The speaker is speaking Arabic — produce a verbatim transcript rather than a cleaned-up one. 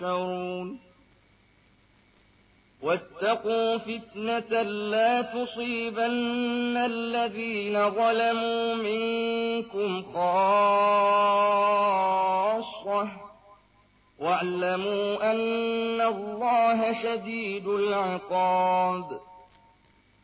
تحشرون واتقوا فتنة لا تصيبن الذين ظلموا منكم خاصة واعلموا أن الله شديد العقاب